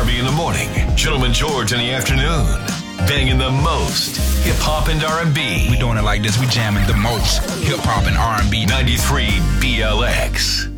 Harvey in the morning, Gentleman George in the afternoon. Banging the most hip hop and R&B. We doing it like this. We jamming the most hip hop and R&B. 93 BLX.